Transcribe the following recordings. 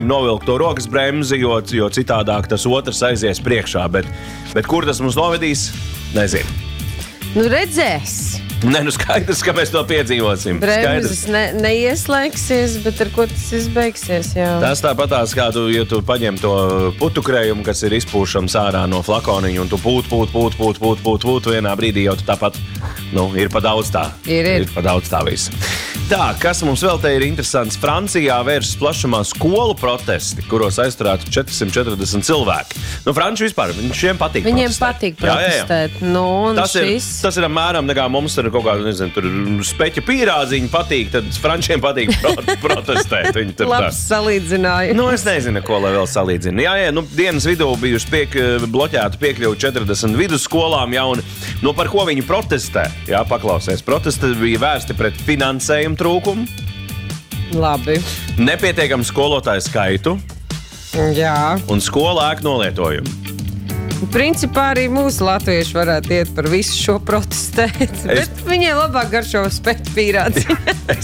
novilkt to rokas bremzi, jo citādāk tas otrs aizies priekšā. Bet kur tas mums novedīs, nezinu. Nu, redzēs. Nē, nu skaidrs, ka mēs to piedzīvosim. Bremzes neieslēgsies, bet ar ko tas izbeigsies, jā. Tas tāpatās, kā ja tu paņem to putukrējumu, kas ir izpūšams ārā no flakoniņa, un tu pūt, vienā brīdī jau tu tāpat, ir pa daudz tā. Ir pa daudz tā viss. Tā, kas mums vēl te ir interesants? Francijā vēršas plašumā skolu protesti, kuros aizturētu 440 cilvēki. Franči vispār, šiem patīk protestēt. Viņiem patīk protestēt. Jā. Tas ir apmēram, nekā mums ir kaut kāda, tur speķa pīrādziņa patīk, tad frančiem patīk protestēt. Labs salīdzinājums. Es nezinu, ko lai vēl salīdzina. Jā, dienas vidū bijuši bloķēta piekļuva 40 vidusskolām, un par ko viņi protestē? Jā, paklausies. Protesti bija vērsti pret finansējumu trūkumu. Labi. Nepietiekam skolotāju skaitu. Jā. Un skolu ēku nolietojumu. Principā arī mūsu latvieši varētu iet par visu šo protestēt, bet viņiem labāk garšo speķu pīrādziņu.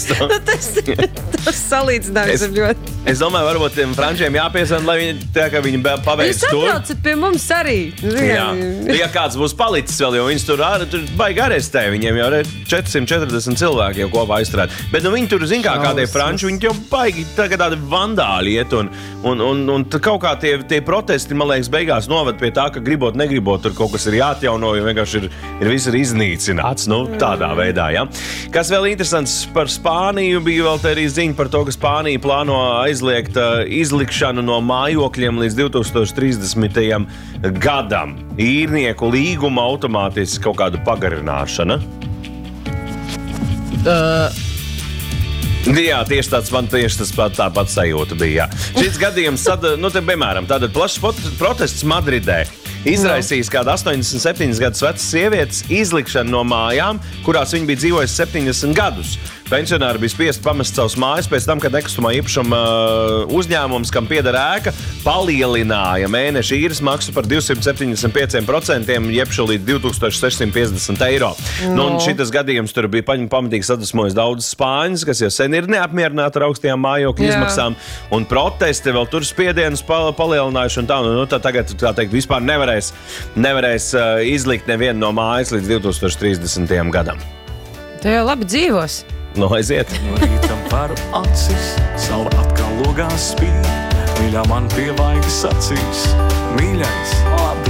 Tas salīdzinājums ir ļoti. Es domāju, varbūt tiem frančiem jāpiesana, lai viņi paveic tur. Jūs atbraucat pie mums arī. Jā. Ja kāds būs palicis vēl, jo viņus tur baigi arestē, viņiem jau 440 cilvēki jau kopā aizturēt. Bet viņi tur, kādie franči, viņi jau baigi tagad tādi vandāļi iet, un kaut kā tie protesti, man liekas, beigās noved pie tā, ka gribot, negribot, tur kaut kas ir jāatjauno, jo vienkārši ir viss ir iznīcināts. Tādā veidā, ja. Kas vēl interesants par Spāniju, bija vēl te arī ziņa par to, ka Spānija plāno aizliegt izlikšanu no mājokļiem līdz 2030. gadam. Īrnieku līguma automātiski kaut kāda pagarināšana. Jā, tieši tāpat sajūta bija. Jā. Šis gadījums, piemēram, tātad plašs protests Madridē izraisījis kādu 87 gadus vecas sievietes izlikšanu no mājām, kurās viņa bija dzīvojusi 70 gadus. Pensionāri bija spiesti pamest savus mājas pēc tam, kad nekustamā īpašuma uzņēmums, kam pieder ēka, palielināja mēneša īres maksu par 275%, jeb šo līdz 2650 eiro. Un šitas gadījums tur bija pamatīgi sadusmojis daudz spāņus, kas jau sen ir neapmierināti ar augstajām mājokļu izmaksām, un protesti vēl tur spiedienus palielinājuši, un tā tagad, tā teikt, vispār nevarēs izlikt nevienu no mājas līdz 2030. gadam. Tu jau labi dzīvos. Aiziet. No rītam varu acis, saule atkal logās spīd, mīļā man pie vaigas acīs, mīļais, labi.